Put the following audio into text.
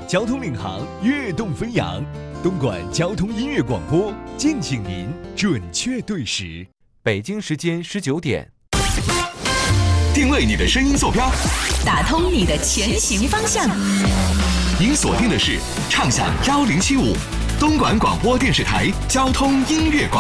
交通领航，跃动飞扬。东莞交通音乐广播，敬请您准确对时。 北京时间19点， 定位你的声音坐标， 打通你的前行方向。 您锁定的是畅享1075东莞广播电视台交通音乐广播。